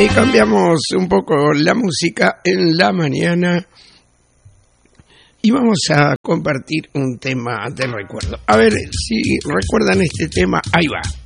Y cambiamos un poco la música en la mañana y vamos a compartir un tema de recuerdo. A ver si recuerdan este tema. Ahí va.